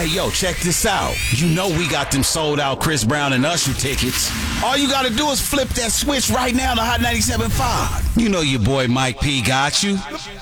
Hey, yo, check this out. You know we got them sold out Chris Brown and Usher tickets. All you gotta do is flip that switch right now to Hot 97.5. You know your boy Mike P got you.